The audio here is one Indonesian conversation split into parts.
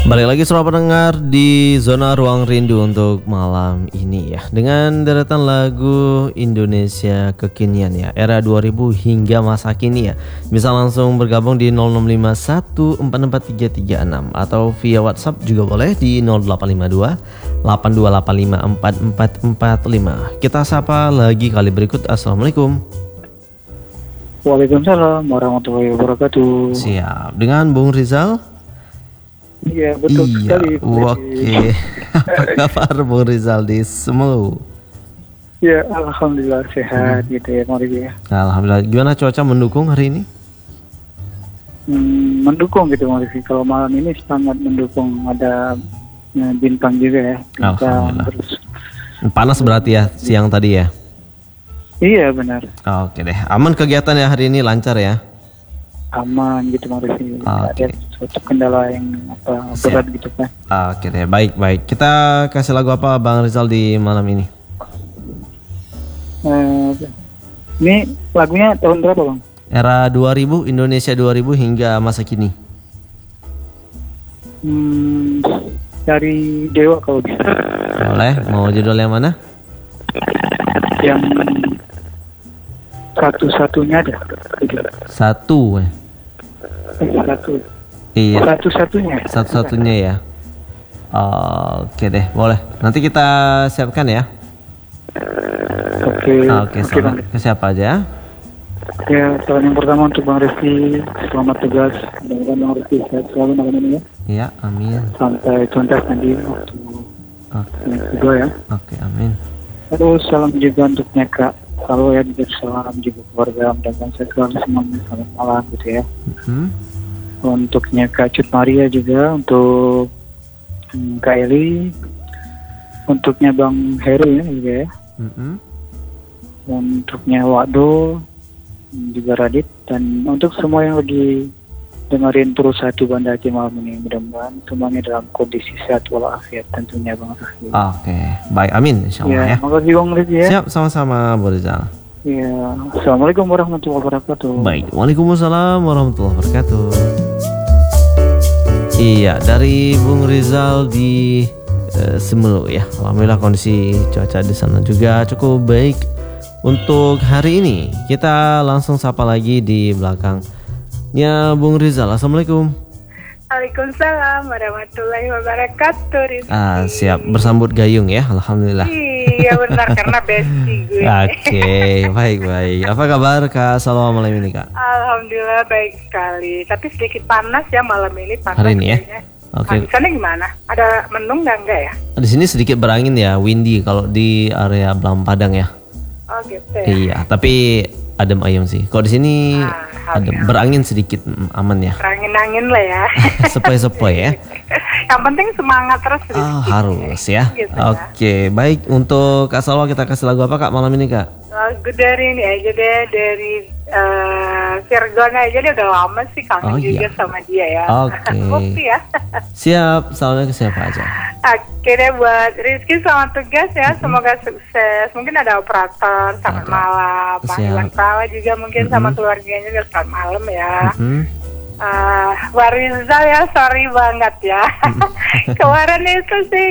Balik lagi selamat pendengar di Zona Ruang Rindu untuk malam ini ya, dengan deretan lagu Indonesia kekinian ya, era 2000 hingga masa kini ya. Bisa langsung bergabung di 0651443336 atau via WhatsApp juga boleh di 0852 82854445. Kita sapa lagi kali berikut. Assalamualaikum. Waalaikumsalam warahmatullahi wabarakatuh. Siap, dengan Bung Rizal. Iya betul sekali. Oke. Apa kabar Bung Rizal di Semelu? Ya alhamdulillah sehat gitu ya Mari ya. Alhamdulillah. Gimana cuaca mendukung hari ini? Mendukung gitu Mari. Kalau malam ini sangat mendukung, ada bintang juga ya. Bintang terus. Panas berarti ya siang tadi ya? Iya benar. Oke deh. Aman kegiatan ya hari ini, lancar ya? Aman gitu Mari. Oke. Ada suatu kendala yang berat gitu kan. Oke deh, baik. Kita kasih lagu apa Bang Rizal di malam ini? Ini lagunya tahun berapa Bang? Era 2000, Indonesia 2000 hingga masa kini. Dari Dewa kalau bisa. Boleh, mau judul yang mana? Yang satu-satunya ada. Satu. Satu. Iya. Satu-satunya ya. Oke deh, boleh. Nanti kita siapkan ya. Oke, selamat ke siapa aja? Ya, salam yang pertama untuk Bang Rizky, selamat tugas. Mudah-mudahan Bang Rizky sehat selalu malam ini ya. Iya, amin. Sampai tuntas nanti waktu yang kedua ya. Oke, amin. Terus salam juga untuk Nyeka, selalu ya, juga salam juga keluarga, mudah-mudahan sehat selalu semuanya. Selamat malam gitu ya. Untuk Nyeka Cut Maria juga, untuk Kak Eli, untuknya Bang Heru ya juga ya. Untuknya Wado, juga Radit, dan untuk semua yang lagi dengerin terus satu Banda Aceh malam ini, mudah-mudahan semuanya dalam kondisi sehat walafiat tentunya Bang Rizky. Oke, baik, amin insyaallah ya. Makasih Bang Rizky ya. Siap, sama-sama Bu Rizal. Ya, assalamualaikum warahmatullahi wabarakatuh. Baik, waalaikumsalam warahmatullahi wabarakatuh. Iya, dari Bung Rizal di Semelu ya. Alhamdulillah kondisi cuaca di sana juga cukup baik untuk hari ini. Kita langsung sapa lagi di belakangnya Bung Rizal. Assalamualaikum. Waalaikumsalam warahmatullahi wabarakatuh. Siap, bersambut gayung ya. Alhamdulillah. Iya benar, karena bestie gue. Oke, baik. Apa kabar Kak Salwa malam ini Kak? Alhamdulillah baik sekali. Tapi sedikit panas ya malam ini. Panas hari ini ya. Oke. Di sana gimana? Ada mendung enggak ya? Di sini sedikit berangin ya, windy kalau di area Belam Padang ya. Oh gitu ya. Iya, tapi adem ayem sih. Kalau di sini adem, berangin sedikit, aman ya. Berangin-angin lah ya. Sepoi-sepoi ya. Yang penting semangat terus. Harus ya. Gitu Oke, baik. Untuk Kak Salwa kita kasih lagu apa Kak malam ini Kak? Lagu dari ini aja deh, dari Virgon aja deh, udah lama sih kangen juga sama dia ya. Oke. Bukti ya. Siap, salamnya ke siapa aja? Oke deh, buat Rizky selamat tugas ya, semoga sukses. Mungkin ada operator, selamat malam. Bang Iwan Prala juga mungkin sama keluarganya juga selamat malam ya. Warizal ya, sorry banget ya. Kemarin itu sih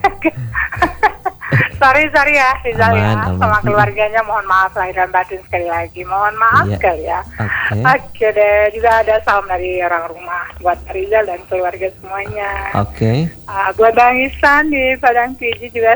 sorry ya Rizal ya, sama keluarganya mohon maaf lahir dan batin sekali lagi, mohon maaf sekali ya. Oke deh, juga ada salam dari orang rumah buat Rizal dan keluarga semuanya. Oke. Buat Bang Isan di Padang Piji juga